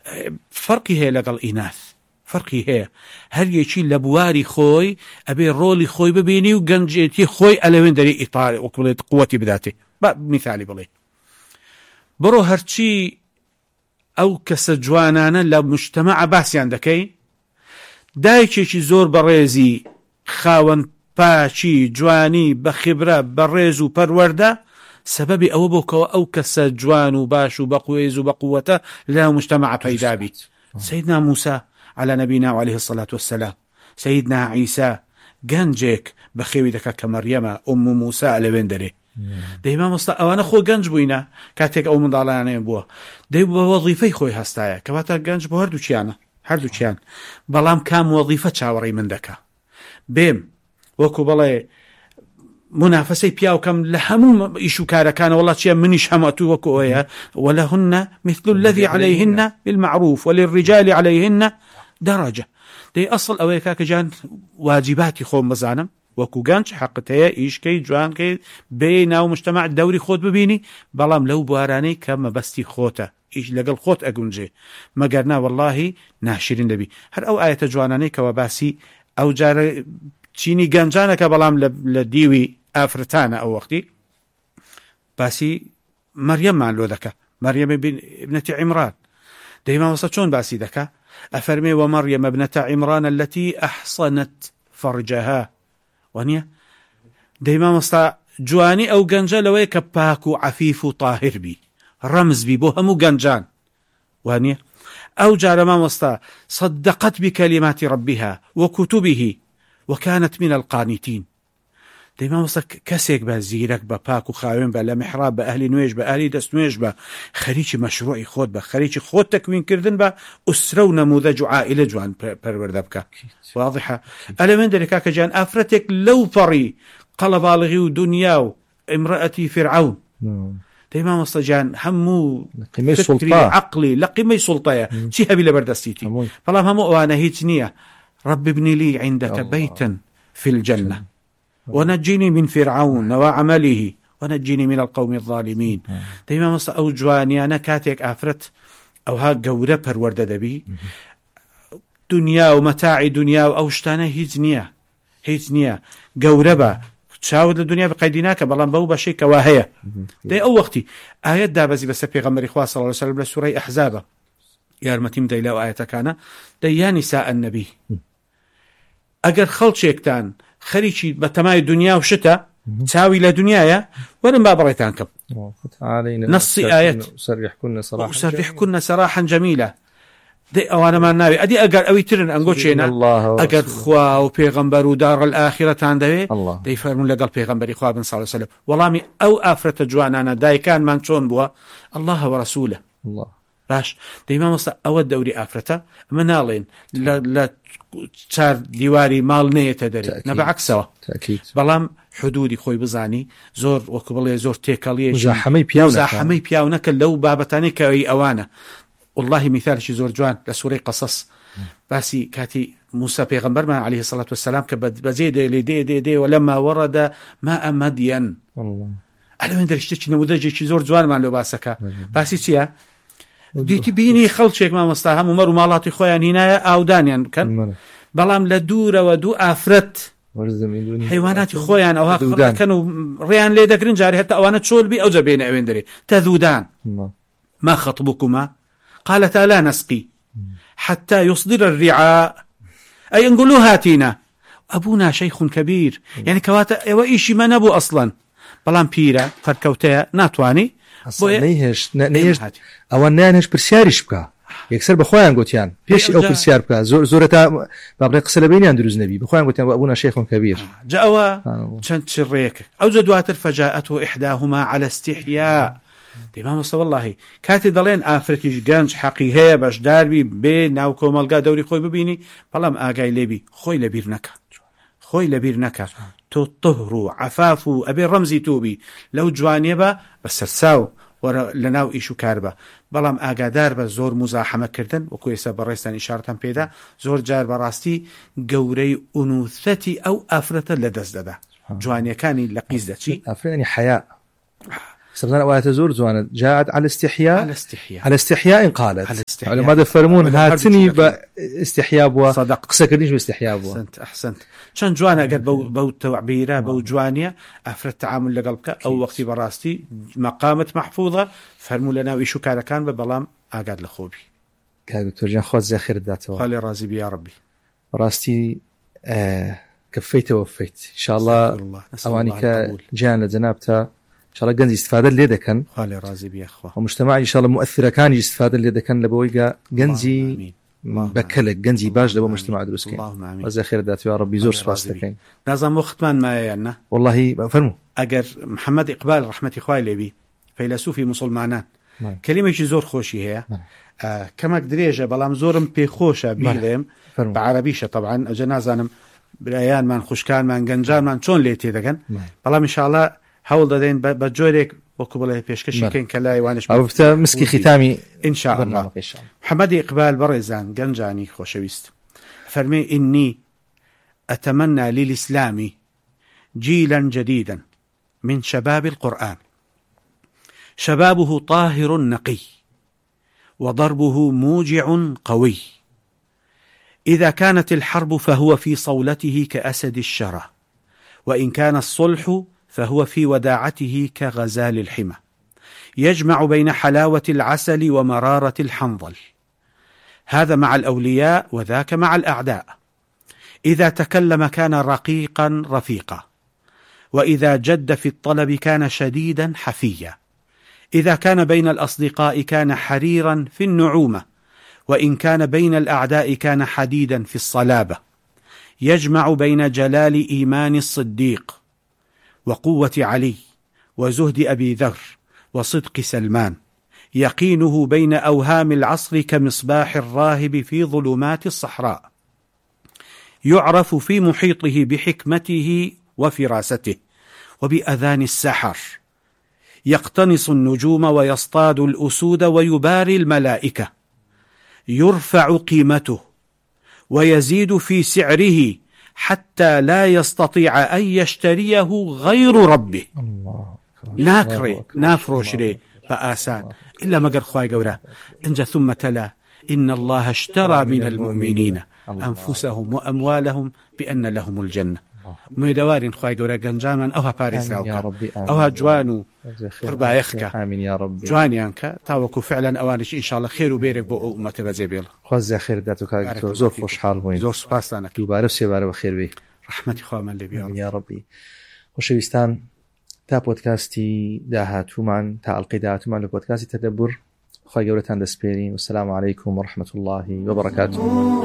فەرقی هەیە لەگەڵ ئیناث، فەرقی هەیە. هەر یەکی لە بواری خۆی ئەبێ ڕۆڵی خۆی ببینی و گەنجێتی خۆی ئەلەوێن دەری ئیتار وەک بڵێت قووەتی بداتێ. با میثالی بڵێ بڕۆ هەرچی ئەو کەسە جوانانە لە مجتەمەع باسییان دەکەی، دایکێکی زۆر بەڕێزی خاوەن پاچی جوانی بە خبرە بەڕێز و پەروەردە سەبەبی ئەوە بۆکەوە ئەو کەسە جوان و باش و بەقوێز و بەقووەتە لە مجتەمەع پەیدا بیت. سەیدنا موسى على نبينا وعليه الصلاة والسلام، سيدنا عيسى گەنجێک بەخێوی دەکە کە مەریەمە ئوم موسى ئەلەوێن دەرێ. دەی مامۆستا ئەوانە خۆ گەنج بووینە کاتێک ئەو منداڵانەیە بووە، دەی بە وەظیفەی خۆی هەستایە کەواتە گەنج بۆ هەردووچیان، بەڵام کام وەظیفە چاوەڕێی من دەکا. بێم وەکو بڵێ منافسەی پیاوکەم لە هەموو ئیش و کارەکانە وڵات چیە منیش هەماتوو وەکو ئەوەیە، وەلەهن مثل الذي عليهن بالمعروف وللرجال عليهن درجة. دەی ئەسڵ ئەوەیە کاکەجان واجباتی خۆم بزانم وەکو گەنج حەقت هەیە ئیشکەی جوانکەی بێ ناو مجتەمەع دەوری خۆت ببینی، بەڵام لەو بوارانەی کە مەبەستی خۆتە ئیش لەگەڵ خۆت ئەگونجێ، مەگەرنا وەڵڵاهی ناشرین دەبی. هەر ئەو ئاەتە جوانانەی کەوە باسی ئەو جارە چینی گەنجانەکە بەڵام لە دیوی ئافرەتانە ئەو وەختی باسی مەریەممان لۆ دەکە، مەریەم ابنەتی عیمران. دەی مامۆستا چۆن باسی دەکە؟ ئەفەرمێ ومەریەم ابنەتە عیمران التي أحصنت فرجها. وانە دەی مامۆستا جوانی ئەو گەنجە لەوەیە کە پاک و عەفیف و طاهر بی، ڕەمز بی بۆ هەموو گەنجان. وانە ئەو جارە مامۆستا صدقت بكلمات ربها وكتبه وكانت من القانتين. دەی مامۆستا کەسێک بە زیرەک بە پاک و خاوێن بە لە میحراب بە ئەهلی نوێژ بە ئەهلی دەست نوێژ بە خەریکی مەشروعی خۆت بە خەریکی خۆت تەکوینکردن بە ئوسرە و نەموذەج و عائلە جوان پەروەردە بکە. واضحە؟ ئەلەمێن دەرێ کاکەجان ئافرەتێک لەو پەڕی قەڵەباڵغی و دنیا و ئیمرەئەتی فرعون. دەی مامۆستا جان هەموو فکری عەقلی لە قیمەی سوڵتەیە چی هەبی لە بەردەستیتی، بەڵام هەموو ئەوانە هیچ نییە. رب ابن لي عندك بيتا في الجنة ونجيني من فرعون وعمله ونجيني من القوم الظالمين. دەیما مۆستا ئەو جوانیانە کاتێک ئافرەت ئەوها گەورە پەروەردە دەبی، دنیا و مەتاعی دنیا و ئەو شتانە هیچ نییە گەورە بە چاوت لە دنیا بقەیدی ناکە، بەڵام بەو بەشەی کەوا هەیە. دەی ئەو وەختی ئاەت دابەزی بەسەر پێغەمبەری خوا صلی الله علیه وسلم لە سوورەی ئەحزابە یارمەتیم دەی لەو ئاەتەکانە، دەی یا نیساء النەبی ئەگەر خەڵکێکتان خەریکی بە تەمای دنیا و شتە چاوی لە دنیاە وەرن با بڕێتان کەم نەسی ئاەت سەرحکن سەراحا جەمیلە. دەی ئەوانەمان ناوێ ئەدی ئەگەر ئەوی ترن ئەنگۆ چێنە ئەگەر خوا و پێغەمبەر و داڕ الئاخرەتان دەوێ دەی فەرمون لەگەڵ پێغەمبەری خوا بن صلی الله علیه وسلم. وەڵامی ئەو ئافرەتە جوانانە دایکانمان چۆن بووە؟ الله وەرەسوولە. باش دەی مامۆستا ئەوە دەوری ئافرەتە ئەمە ناڵێن لە چار دیواری ماڵ نەیەتە دەرێت، نە بەعەکسەوە، بەڵام حدودی خۆی بزانی. زۆر وەکو بڵێ زۆر تێکەڵیە زاحەمەی پیاو نەکە لەو بابەتانەی کە ئەوی ئەوانە. والله مثالشی زۆر جوان لە سوورەی قەسەس باسی کاتی موسى پێغەمبەرمان عليه الصلاة والسلام کە بەجێ دێ وەلەما وەڕەدە ماء مەدین. ئەلەوێن دەرشتێکی نەموذەجێکی زۆر جوانمان لەو باسەکە. باسی چییە؟ دیتی بینی خەڵکێک مامۆستا هەموو مەڕ و ماڵاتی خۆیان هینایە ئاودانیان بکەن، بەڵام لە دوورەوە دوو ئافرەت حیواناتی خۆیان ئەوها خڕەکەن و ڕێیان لێ دەگرن، جارێ هەتا ئەوانە چۆل بی ئەو جەبێنە ئەوێن دەرێ تەذودان. ما خطبكما قالتا لا نسقي حتى يصدر الرعاء أي نقولوا هاتينا أبونا شيخ كبير، يعني كواتا إيشي ما نبو أصلا بلان بيرا فركوتيا ناتواني نەیهێشت ئەوە نیانهێش پرسیاریش بکە، یەکسەر بەخۆیان گوتیان پێش ئەو پرسیار بکە. زۆرە تا بابڕێ قسە لە بینیان دروست نەبی، بەخۆیان گوتیان ئەبونا شەیخ کەبیر. جا ئەوە چەند چڕێک ئەو جە دواتر فەجاءته إحداهما على استحياء. دەی مامۆستا وەڵڵاهی کاتی دەڵێن ئافرەتیش گەنج حەقی هەیە بەشداربی بێ ناو کۆمەلگا دەوری خۆی ببینی، بەڵام ئاگای لێبی خۆی لەبیر نەکە تۆ طهر و عەفاف و ئەبێ ڕەمزی تۆبی لەو جوانیە بە سەرساو وەرە لە ناو ئیش و کار بە، بەڵام ئاگادار بە زۆر مزاحەمەکردن وەکو ئێستا بەڕێستان ئیشارەتان پێدا زۆر جار بەڕاستی گەورەی ئونوثەتی ئەو ئافرەتە لە دەست دەدا، جوانیەکانی لە قیز دەچی. ئافرەتی حەیا سبحان الله زور زوانة جاءت على الاستحياء على استحياء قالت على ماذا فرمون هاتني باستحياء بوا صدق قسكنيش باستحياء بوا أحسنت شان جوانا قد بو تعبيرة بو جوانية أفرد تعامل لقلبك أو وقت براستي مقامة محفوظة فرموا لنا ويشو كان ببلام أقعد لخوبي كدكتور جان خود زاخر داته خالي رازي بي يا ربي راستي كفيت ووفيت إن شاء الله أوانيك جان لجنابته إن شاء الله جنزي استفادة اللي كان خالي رازي بي أخوة ومجتمع إن شاء الله مؤثرة كان استفادة اللي كان لبويقة جنزي بكلك جنزي باج لبو مجتمع دروسكين وزاخر داته يا ربي زور سباستكين لازم وقتمان ما يعني والله فرمو أجر محمد إقبال رحمة إخوائي لبي فيلسوفي مسلمانان كلمة زور خوشي هي كما دريجة بلام زورم بيخوشة بيلم بعربيشة طبعا جنازانم بريان من خوشكان من جنجان من شون ليتي دكان بلام إن شاء الله حاول دين بجورك وكبله بيشكشي كين كلاي وانش عرفت مسكي ختامي إن شاء الله محمد إقبال برزان جنجاني خوشويست فرمي إني أتمنى للإسلام جيلا جديدا من شباب القرآن شبابه طاهر نقي وضربه موجع قوي إذا كانت الحرب فهو في صولته كأسد الشرى وإن كان الصلح فهو في وداعته كغزال الحمى يجمع بين حلاوة العسل ومرارة الحنظل هذا مع الأولياء وذاك مع الأعداء إذا تكلم كان رقيقا رفيقا وإذا جد في الطلب كان شديدا حفيا إذا كان بين الأصدقاء كان حريرا في النعومة وإن كان بين الأعداء كان حديدا في الصلابة يجمع بين جلال إيمان الصديق وقوة علي وزهد أبي ذر وصدق سلمان يقينه بين أوهام العصر كمصباح الراهب في ظلمات الصحراء يعرف في محيطه بحكمته وفراسته وبأذان السحر يقتنص النجوم ويصطاد الأسود ويباري الملائكة يرفع قيمته ويزيد في سعره حتى لا يستطيع أن يشتريه غير ربه ناكري نافروش لي فآسان إلا ما قال خواي قورا إنجا ثم تلا إن الله اشترى من المؤمنين أنفسهم وأموالهم بأن لهم الجنة ميدوارين خواي قورا قنجاما أوها باريس أوها جوانو ربا يخكا آمين يا رب جواني أنك تاوكو فعلا أوانش إن شاء الله خير وبيرك بو أمة بزيبيل خوز خير داتو كاكتو زور خوش حال بوين زور سباسانك يبارو سيبارو بخير بي رحمتي خواه من لبي يا ربي خوشويستان تا بودكاستي داهاتومان تا القيداتومان لبودكاستي تدبر خواهي قولتان دسبيرين والسلام عليكم ورحمة الله وبركاته